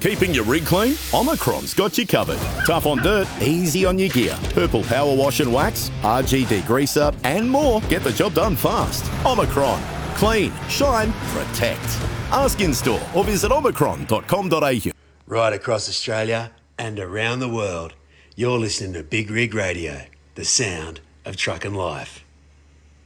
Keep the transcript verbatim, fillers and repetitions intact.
Keeping your rig clean? Omicron's got you covered. Tough on dirt, easy on your gear. Purple Power Wash and Wax, R G Degreaser, and more. Get the job done fast. Omicron. Clean, shine, protect. Ask in-store or visit omicron dot com dot a u. Right across Australia and around the world, you're listening to Big Rig Radio, the sound of truck and life.